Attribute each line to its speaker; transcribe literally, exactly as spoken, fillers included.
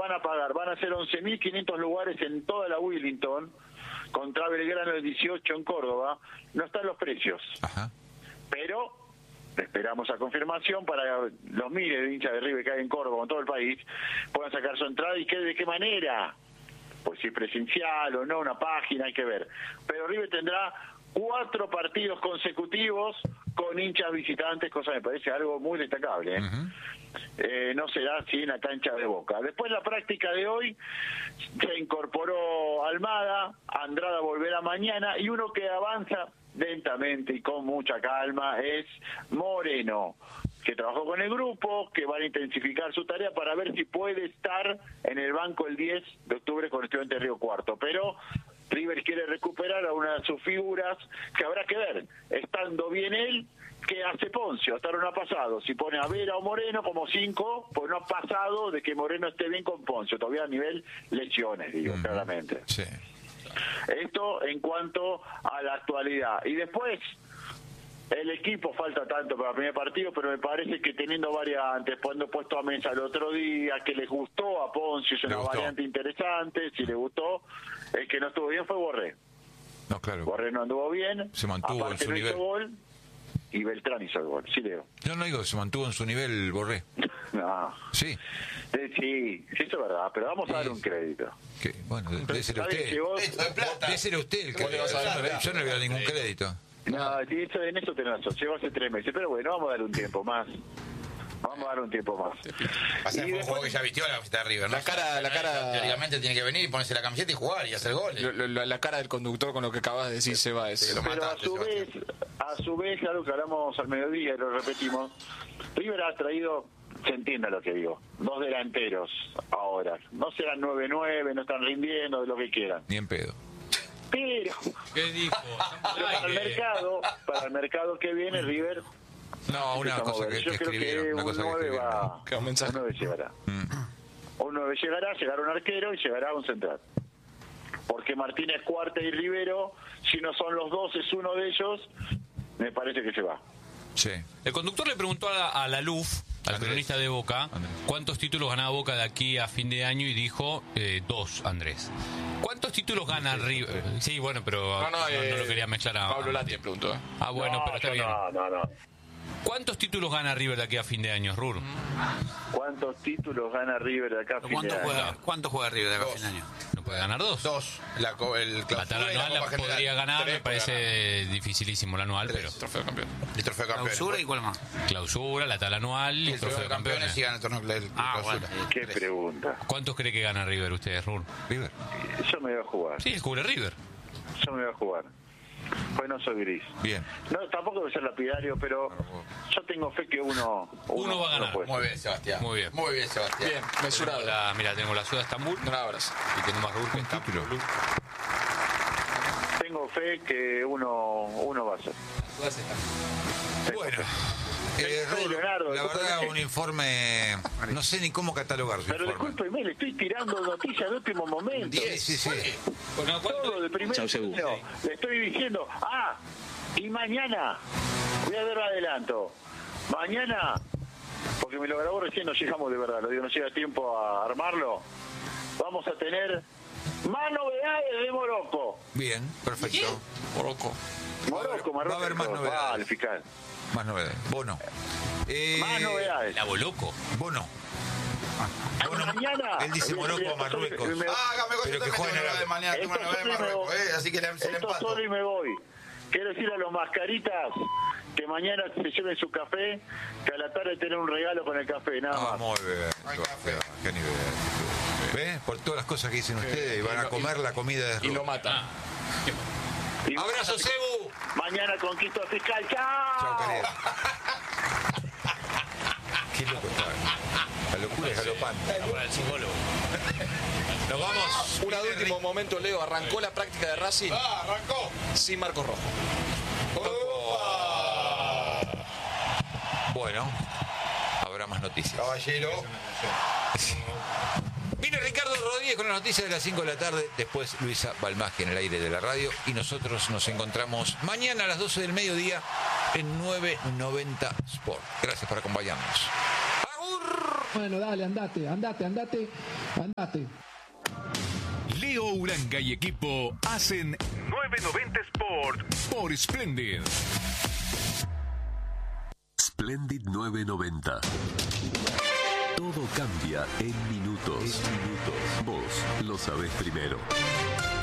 Speaker 1: van a pagar? Van a ser once mil quinientos lugares en toda la Willington, contra Belgrano el dieciocho en Córdoba. No están los precios.
Speaker 2: Ajá.
Speaker 1: Pero esperamos a confirmación para los miles de hinchas de River que hay en Córdoba, en todo el país, puedan sacar su entrada. ¿Y qué, de qué manera? Pues si es presencial o no, una página, hay que ver. Pero River tendrá cuatro partidos consecutivos con hinchas visitantes, cosa que me parece algo muy destacable. ¿eh? Uh-huh. Eh, no será así en la cancha de Boca. Después la práctica de hoy se incorporó Almada, Andrada volverá mañana, y uno que avanza lentamente y con mucha calma es Moreno, que trabajó con el grupo, que van a intensificar su tarea para ver si puede estar en el banco el diez de octubre con Estudiantes de Río Cuarto. Pero River quiere recuperar a una de sus figuras, que habrá que ver, estando bien él, ¿qué hace Poncio? Hasta ahora no ha pasado. Si pone a Vera o Moreno como cinco, pues no ha pasado de que Moreno esté bien con Poncio, todavía a nivel lesiones, digo, mm, claramente.
Speaker 2: Sí.
Speaker 1: Esto en cuanto a la actualidad. Y después, el equipo falta tanto para el primer partido, pero me parece que teniendo variantes, poniendo puesto a mesa el otro día, que les gustó a Poncio, es una variante interesante, si le gustó, el que no estuvo bien fue Borré.
Speaker 2: No, claro.
Speaker 1: Borré no anduvo bien,
Speaker 2: se mantuvo
Speaker 1: aparte
Speaker 2: en su
Speaker 1: no
Speaker 2: nivel.
Speaker 1: Hizo gol, y Beltrán hizo el gol, sí, Leo.
Speaker 2: Yo no digo que se mantuvo en su nivel, Borré.
Speaker 1: No.
Speaker 2: Sí.
Speaker 1: Sí, sí, eso es verdad, pero vamos a dar un crédito.
Speaker 2: ¿Qué? Bueno, déselo usted. Déselo usted el crédito. Yo no le voy a dar ningún crédito.
Speaker 1: No, eso, en eso tenés razón, llegó hace tres meses, pero bueno, vamos a darle un tiempo más. Vamos a dar un tiempo más.
Speaker 3: Va a ser un juego que ya vistió la camiseta de River, ¿no?
Speaker 4: La cara, la cara...
Speaker 3: Teóricamente tiene que venir y ponerse la camiseta y jugar y hacer goles.
Speaker 4: Lo, lo, la cara del conductor con lo que acabas de decir se va. Es...
Speaker 1: Pero mataste, a su vez, a su vez, algo que hablamos al mediodía y lo repetimos, River ha traído, se entienda lo que digo, dos delanteros ahora. No serán nueve nueve, no están rindiendo, de lo que quieran.
Speaker 2: Ni en pedo.
Speaker 1: Pero,
Speaker 5: ¿qué dijo?
Speaker 1: pero para el mercado, para el mercado que viene, River...
Speaker 2: No, una cosa que,
Speaker 1: Yo
Speaker 2: que
Speaker 1: creo
Speaker 2: escribieron.
Speaker 1: que
Speaker 2: Una
Speaker 1: un
Speaker 2: cosa que
Speaker 1: nueve
Speaker 2: escribieron.
Speaker 1: va,
Speaker 4: Qué un mensaje.
Speaker 1: un nueve llegará.
Speaker 2: Mm.
Speaker 1: Un nueve llegará, llegará un arquero y llegará un central. Porque Martínez, Cuarta y Rivero, si no son los dos, es uno de ellos, me parece que se va.
Speaker 2: Sí.
Speaker 5: El conductor le preguntó a la, a la Luf, al
Speaker 2: Andrés.
Speaker 5: cronista de Boca,
Speaker 2: Andrés.
Speaker 5: cuántos títulos ganaba Boca de aquí a fin de año, y dijo eh, dos, Andrés. ¿Cuántos títulos gana River? Sí, bueno, pero
Speaker 4: No, no,
Speaker 5: no,
Speaker 4: eh,
Speaker 5: no lo quería mezclar a...
Speaker 4: Pablo Lati preguntó. ¿eh?
Speaker 5: Ah, bueno,
Speaker 1: no,
Speaker 5: pero está
Speaker 1: yo
Speaker 5: bien.
Speaker 1: No, no, no.
Speaker 5: ¿Cuántos títulos gana River de aquí a fin de año, Rur?
Speaker 1: ¿Cuántos títulos gana River de acá a fin de
Speaker 6: ¿Cuánto
Speaker 1: año?
Speaker 6: juega, ¿Cuánto juega River de acá a fin de año?
Speaker 5: ¿No puede ganar dos?
Speaker 3: Dos. La, co- el
Speaker 5: La
Speaker 3: clausura
Speaker 5: tabla
Speaker 3: y la
Speaker 5: anual la
Speaker 3: Copa General.
Speaker 5: podría ganar,
Speaker 3: Tres
Speaker 5: me
Speaker 3: puede
Speaker 5: parece
Speaker 3: ganar.
Speaker 5: dificilísimo la anual,
Speaker 3: Tres.
Speaker 5: pero...
Speaker 4: Trofeo de campeón.
Speaker 3: El trofeo de campeones.
Speaker 6: ¿Clausura y cuál más?
Speaker 5: Clausura, la tabla anual y
Speaker 3: Y
Speaker 5: el trofeo de campeones.
Speaker 3: y gana el torneo de la
Speaker 6: Ah,
Speaker 3: clausura.
Speaker 6: bueno.
Speaker 1: Qué pregunta.
Speaker 5: ¿Cuántos cree que gana River ustedes, Rur?
Speaker 2: River.
Speaker 1: Yo me voy a jugar.
Speaker 5: Sí, cubre River.
Speaker 1: Yo me voy a jugar. Pues no soy gris.
Speaker 2: Bien.
Speaker 1: No, tampoco voy a ser lapidario, pero yo tengo fe que uno...
Speaker 5: Uno va a ganar.
Speaker 1: uno puede.
Speaker 3: Muy bien, Sebastián.
Speaker 5: Muy bien.
Speaker 3: Muy bien, Sebastián.
Speaker 4: Bien, mesurado.
Speaker 5: Tengo la- mira, tengo la ciudad de Estambul
Speaker 4: Un abrazo.
Speaker 5: y tenemos a Rur que está...
Speaker 2: Título.
Speaker 1: Tengo fe que uno, uno va a ser.
Speaker 2: Bueno. Eh,
Speaker 1: Sí,
Speaker 2: Rur,
Speaker 1: Leonardo,
Speaker 2: la verdad,
Speaker 1: discúlpeme.
Speaker 2: un informe... No sé ni cómo catalogar su
Speaker 1: Pero
Speaker 2: informe.
Speaker 1: discúlpeme, le estoy tirando noticias de último momento.
Speaker 2: Sí, sí, sí.
Speaker 5: Bueno,
Speaker 1: Todo
Speaker 5: ¿cuánto?
Speaker 1: de primer
Speaker 6: Chau, Sebu.
Speaker 1: no, le estoy diciendo, ah, y mañana, voy a dar adelanto, mañana, porque me lo grabó recién, no llegamos de verdad, lo digo, no llega tiempo a armarlo, vamos a tener más novedades de Morocco.
Speaker 2: Bien, perfecto.
Speaker 4: Morocco.
Speaker 1: Morocco,
Speaker 2: va a
Speaker 1: Marruecos.
Speaker 2: haber más novedades.
Speaker 1: Ah, el fiscal.
Speaker 2: Más novedades. Bono. Eh,
Speaker 1: Más novedades.
Speaker 5: La Boloco.
Speaker 2: Bono. Bono.
Speaker 1: Mañana.
Speaker 2: Él dice Morocco a Marruecos.
Speaker 1: Me-
Speaker 3: Ah, hágame
Speaker 2: Pero que
Speaker 3: que
Speaker 2: jueguen
Speaker 3: jueguen
Speaker 2: a-
Speaker 3: de mañana.
Speaker 1: Esto
Speaker 3: Tengo una
Speaker 1: solo
Speaker 3: nueva
Speaker 1: y me
Speaker 3: Marruecos,
Speaker 1: voy.
Speaker 3: ¿eh? Así que le, se le
Speaker 1: Esto
Speaker 3: empato.
Speaker 1: solo y me voy. Quiero decir a los mascaritas que mañana se lleven su café, que a la tarde tener un regalo con el café, nada
Speaker 2: Ah,
Speaker 1: más.
Speaker 2: muy bien.
Speaker 3: Ay, café.
Speaker 2: Qué nivel. ¿Ves? Por todas las cosas que dicen ustedes, van a comer la comida de
Speaker 4: Y lo
Speaker 2: Rur.
Speaker 4: mata.
Speaker 1: Y
Speaker 2: Abrazo, Cebu.
Speaker 1: mañana conquisto al fiscal. ¡Chao!
Speaker 2: Chao, querido. Qué loco está. La locura es galopante.
Speaker 5: Para el psicólogo.
Speaker 2: Nos vamos.
Speaker 4: Una de último momento, Leo. Arrancó la práctica de Racing
Speaker 3: Ah, arrancó.
Speaker 4: sin Marcos Rojo.
Speaker 2: Bueno, habrá más noticias.
Speaker 3: Caballero.
Speaker 2: Viene Ricardo Rodríguez con las noticias de las cinco de la tarde. Después Luisa Balmaje en el aire de la radio. Y nosotros nos encontramos mañana a las doce del mediodía en nueve noventa Sport. Gracias por acompañarnos. ¡Agur!
Speaker 7: Bueno, dale, andate, andate, andate. Andate.
Speaker 8: Leo Uranga y equipo hacen novecientos noventa Sport por Splendid.
Speaker 9: Splendid novecientos noventa. Todo cambia en minutos. En minutos. Vos lo sabés primero.